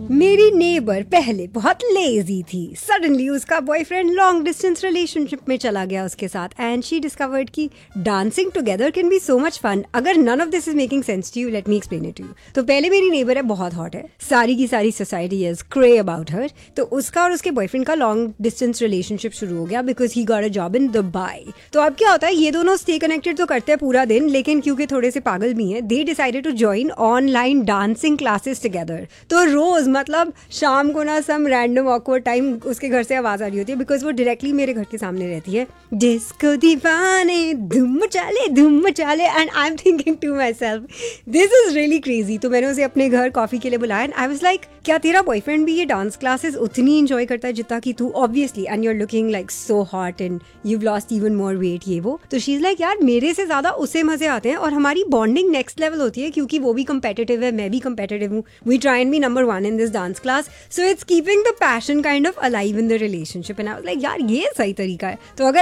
मेरी नेबर पहले बहुत लेजी थी. सडनली उसका बॉयफ्रेंड लॉन्ग डिस्टेंस रिलेशनशिप में चला गया उसके साथ, एंड शी डिस्कवर्ड कि dancing together can be so much fun. अगर none of this is making sense to you, let me explain it to you. तो पहले मेरी नेबर है, बहुत हॉट है, सारी की सारी society is cray about her. तो उसका और उसके बॉयफ्रेंड का लॉन्ग डिस्टेंस रिलेशनशिप शुरू हो गया because he got a job in Dubai. तो अब क्या होता है, ये दोनों स्टे कनेक्टेड तो करते हैं पूरा दिन, लेकिन क्योंकि थोड़े से पागल भी हैं, they decided to join online dancing classes together. तो रोज मतलब शाम को ना सम रैंडम ऑकवर्ड टाइम उसके घर से आवाज आ रही होती है बिकॉज वो डायरेक्टली मेरे घर के सामने रहती है. डिस्को दीवाने धूम मचा ले and I am thinking to my self this is really crazy. तो मैंने उसे अपने घर कॉफी के लिए बुलाया एंड आई वाज लाइक, क्या तेरा बॉयफ्रेंड भी ये डांस क्लासेस उतनी इंजॉय करता है जितना कि तू? Obviously, and you are looking like so hot and you've lost even more weight, ये वो. तो शी इज लाइक, यार मेरे से ज्यादा उसे मजे आते हैं और हमारी बॉन्डिंग नेक्स्ट लेवल होती है क्योंकि वो भी कंपेटिटिव है, मैं भी कंपेटिटिव हूँ. We try and B number 1 in this dance class, so it's keeping the passion kind of alive in the relationship. And I was like, यार ये सही तरीका है. तो अगर